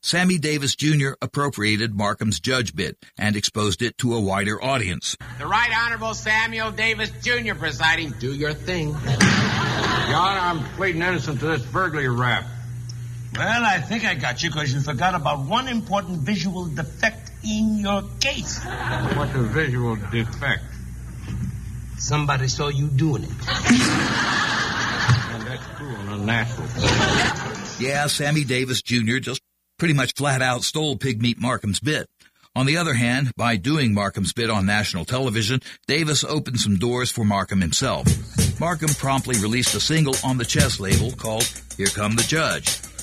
Sammy Davis Jr. appropriated Markham's judge bit and exposed it to a wider audience. The Right Honorable Samuel Davis Jr. presiding. Do your thing. Your Honor, I'm pleading innocent to this burglary rap. Well, I think I got you because you forgot about one important visual defect in your case. What's a visual defect? Somebody saw you doing it. Well, that's cruel and unnatural. Yeah, Sammy Davis Jr. just pretty much flat out stole Pigmeat Markham's bit. On the other hand, by doing Markham's bit on national television, Davis opened some doors for Markham himself. Markham promptly released a single on the Chess label called Here Come the Judge.